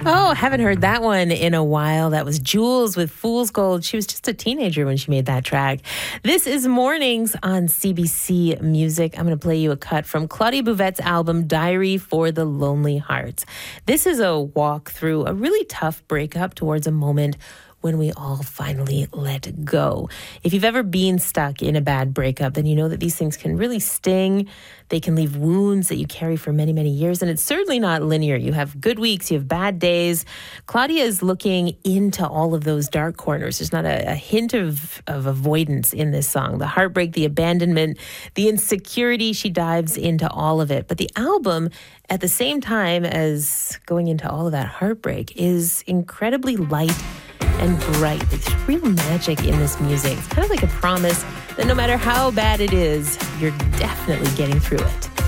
Oh, haven't heard that one in a while. That was Jules with Fool's Gold. She was just a teenager when she made that track. This is Mornings on CBC Music. I'm going to play you a cut from Claudia Bouvet's album, Diary for the Lonely Hearts. This is a walk through a really tough breakup towards a moment when we all finally let go. If you've ever been stuck in a bad breakup, then you know that these things can really sting. They can leave wounds that you carry for many, many years. And it's certainly not linear. You have good weeks, you have bad days. Claudia is looking into all of those dark corners. There's not a hint of avoidance in this song. The heartbreak, the abandonment, the insecurity, she dives into all of it. But the album, at the same time as going into all of that heartbreak, is incredibly light and bright. There's real magic in this music. It's kind of like a promise that no matter how bad it is, you're definitely getting through it.